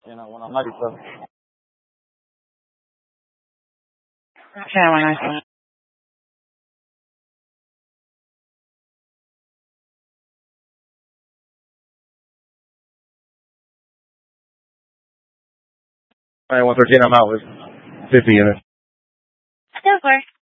when I'm ready to. Okay, when I All right, 113, I'm out with 50 units. Of course.